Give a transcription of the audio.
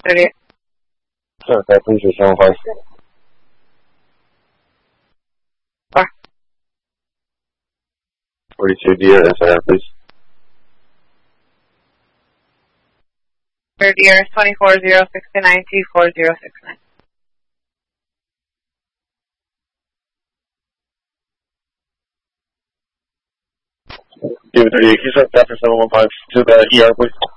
38. Sure, can I please your 756? 42 Deer, SIR, please. Third year is 24069T4069. David 38, can you start after 715 to the ER, please?